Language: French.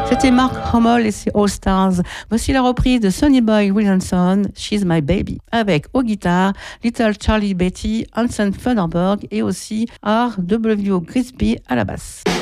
C'était Mark Hummel et ses All Stars. Voici la reprise de Sonny Boy Williamson, She's My Baby, avec aux guitares Little Charlie Betty, Hanson Thunderberg et aussi R.W. Grisby à la basse.